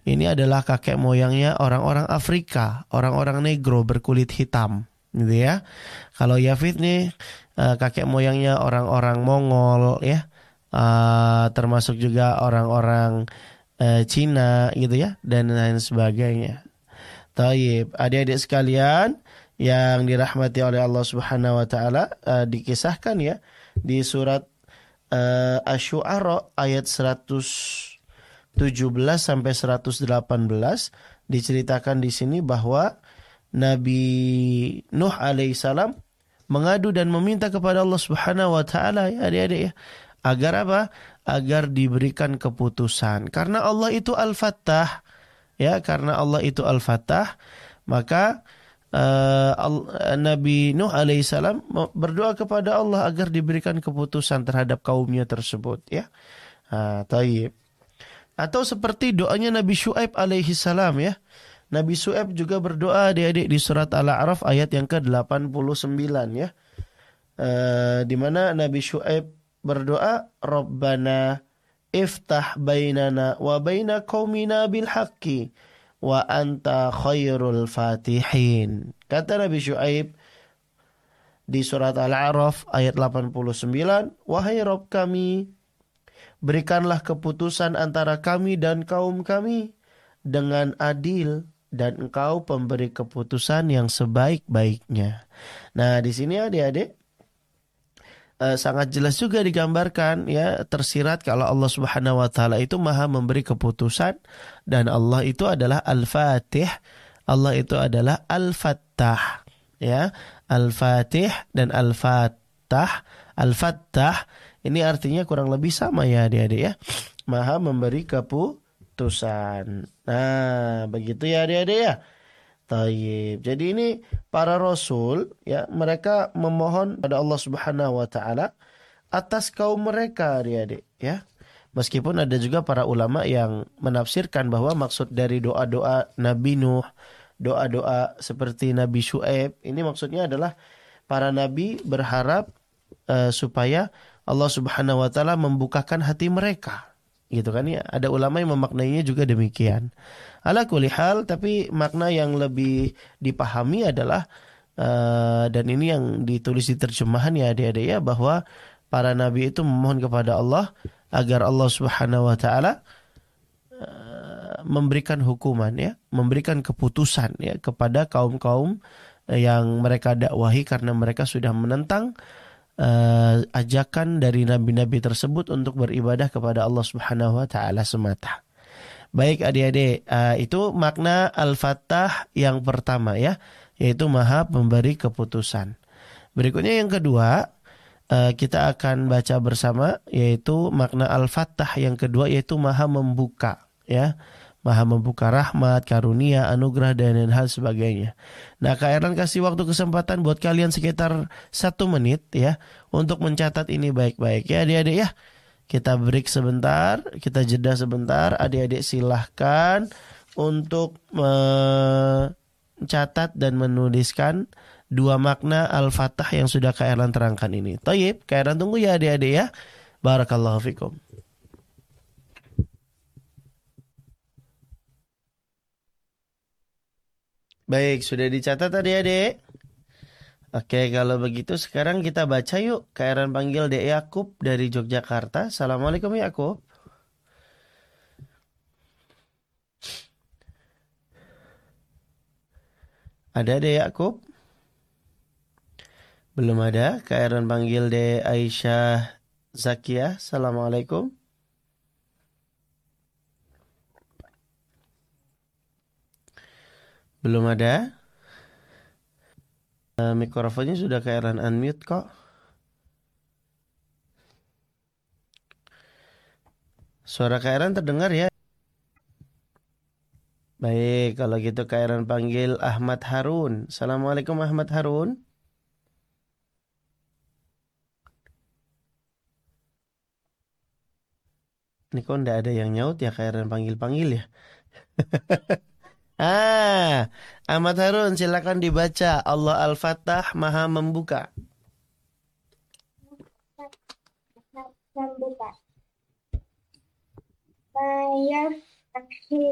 ini adalah kakek moyangnya orang-orang Afrika, orang-orang negro berkulit hitam, gitu ya. Kalau Yafith nih kakek moyangnya orang-orang Mongol ya, termasuk juga orang-orang Cina gitu ya, dan lain sebagainya. Taib, adik-adik sekalian yang dirahmati oleh Allah Subhanahu wa taala, dikisahkan ya di surat Asy-Syu'ara ayat 117 sampai 118 diceritakan di sini bahwa Nabi Nuh alaihissalam mengadu dan meminta kepada Allah Subhanahu wa taala ya adik-adik ya, agar apa? Agar diberikan keputusan. Karena Allah itu Al-Fattah ya, karena Allah itu Al-Fattah, maka Nabi Nuh alaihissalam berdoa kepada Allah agar diberikan keputusan terhadap kaumnya tersebut ya. Taib. Atau seperti doanya Nabi Syuaib alaihissalam ya. Nabi Syuaib juga berdoa adik-adik di surat Al-A'raf ayat yang ke-89 ya. Di mana Nabi Syuaib berdoa, Rabbana iftah bainana wa baina qaumina bil haqqi wa anta khairul fatihin. Kata Nabi Syuaib di surat Al-A'raf ayat 89, wahai Rabb kami, berikanlah keputusan antara kami dan kaum kami dengan adil, dan Engkau pemberi keputusan yang sebaik-baiknya. Nah, di sini adik-adik sangat jelas juga digambarkan ya, tersirat kalau Allah Subhanahu wa taala itu Maha memberi keputusan, dan Allah itu adalah Al-Fatih, Allah itu adalah Al-Fattah ya. Al-Fatih dan Al-Fattah. Al-Fattah ini artinya kurang lebih sama ya adik-adik ya, Maha memberi keputusan. Nah, begitu ya adik-adik ya. Taib. Jadi ini para rasul ya, mereka memohon pada Allah Subhanahu wa taala atas kaum mereka adik-adik ya. Meskipun ada juga para ulama yang menafsirkan bahwa maksud dari doa-doa Nabi Nuh, doa-doa seperti Nabi Syuaib, ini maksudnya adalah para nabi berharap supaya Allah Subhanahu wa taala membukakan hati mereka. Gitu kan ya. Ada ulama yang memaknainya juga demikian. Ala kulli hal, tapi makna yang lebih dipahami adalah dan ini yang ditulis di terjemahan ya adik-adik ya, bahwa para nabi itu memohon kepada Allah agar Allah Subhanahu wa taala memberikan hukuman ya, memberikan keputusan ya kepada kaum-kaum yang mereka dakwahi, karena mereka sudah menentang ajakan dari nabi-nabi tersebut untuk beribadah kepada Allah Subhanahu wa taala semata. Baik adik-adik, itu makna Al-Fattah yang pertama ya, yaitu Maha memberi keputusan. Berikutnya yang kedua, kita akan baca bersama, yaitu makna Al-Fattah yang kedua, yaitu Maha membuka ya. Maha membuka rahmat, karunia, anugerah, dan lain hal sebagainya. Nah, Kak Erlan kasih waktu kesempatan buat kalian sekitar 1 menit ya, untuk mencatat ini baik-baik ya adik-adik ya. Kita break sebentar, kita jeda sebentar. Adik-adik silahkan untuk mencatat dan menuliskan 2 makna Al-Fattah yang sudah Kak Erlan terangkan ini. Thayyib, Kak Erlan tunggu ya adik-adik ya. Barakallahu fikum. Baik, sudah dicatat adik-adik? Oke, kalau begitu sekarang kita baca yuk. Kak Erlan panggil Dek Yakub dari Yogyakarta. Assalamualaikum Yakub. Ada Dek Yakub? Belum ada. Kak Erlan panggil Dek Aisyah Zakia. Assalamualaikum. Belum ada. Mikrofonnya sudah Kak Erlan unmute kok. Suara Kak Erlan terdengar ya? Baik, kalau gitu Kak Erlan panggil Ahmad Harun. Assalamualaikum Ahmad Harun. Ini kok nggak ada yang nyaut ya, Kak Erlan panggil-panggil ya? Ahmad Harun silakan dibaca. Allah Al-Fattah Maha membuka. Membuka. Mayaf